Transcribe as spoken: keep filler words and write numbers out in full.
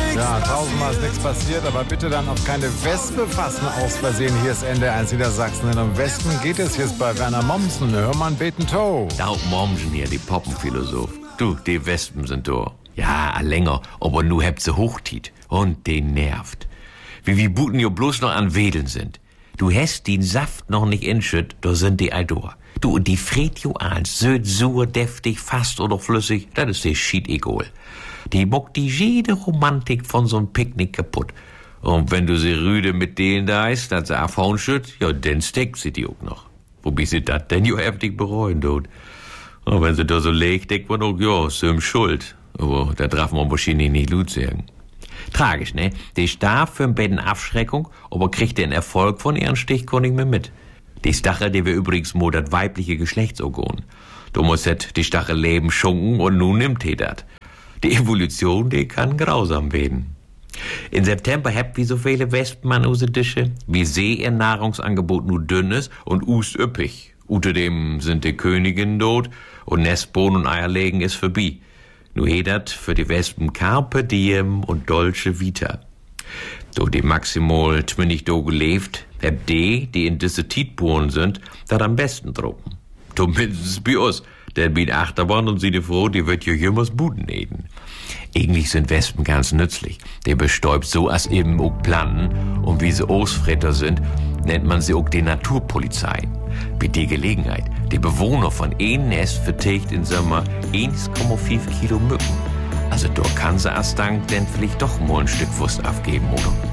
Ja, tausendmal ist nichts passiert, aber bitte dann auf keine Wespe fassen aus Versehen. Hier ist N D R eins Niedersachsen. Denn um Wespen geht es jetzt bei Werner Mommsen. Hör mal, beten Toe. Daug Mommsen hier, die Poppenphilosoph. Du, die Wespen sind da. Ja, länger, aber nu habt sie hochtit. Und den nervt. Wie wie Buten jo bloß noch an Wedeln sind. Du hast den Saft noch nicht inschütt, da sind die Aldor. Du, und die fried jo an, söd, sur, deftig, fast oder flüssig, das ist die Schied egal. Die muckt die jede Romantik von so'm Picknick kaputt. Und wenn du sie rüde mit denen da ist, dass sie abhauen schütt, ja, dann steckt sie die auch noch. Wobei sie dat denn jo heftig bereuen tut. Und wenn sie da so legt, denkt man auch, ja, söm schuld. Aber da darf man wahrscheinlich nicht gut sagen. Tragisch, ne? Die starb für ein Betten Abschreckung, aber kriegt den Erfolg von ihren Stichkorn nicht mehr mit. Die Stachel, die wir übrigens mo dat weibliche Geschlechtsorgan. Du musst het die Stachel leben schunken und nun nimmt he dat. Die Evolution, die kann grausam werden. In September habt wie so viele Wespen an use Dische, wie See ihr Nahrungsangebot nur dünn ist und ust üppig. Unter dem sind die Königinnen tot und Nestbohnen und Eierlegen ist vorbei. Nu hedert für die Wespen Carpe Diem und Dolce Vita. Do die maximal zwanzig do gelebt, hab die, die in diese Tietbohren sind, dat am besten trocken. Zumindest bei uns. Der bietet Achterbahn und sie die froh, die wird ja jemals Buden eden. Eigentlich sind Wespen ganz nützlich. Die bestäubt so als eben auch Planten und wie sie Ausfretter sind, nennt man sie auch die Naturpolizei. Bei die Gelegenheit, die Bewohner von ein Nest vertilgt im Sommer eins Komma fünf Kilo Mücken. Also da kann sie erst dank denn vielleicht doch mal ein Stück Wurst aufgeben, oder?